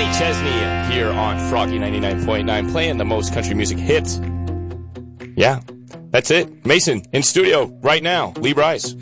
Kenny Chesney here on Froggy 99.9, playing the most country music hits. Yeah, that's it. Mason, in studio right now. Lee Bryce.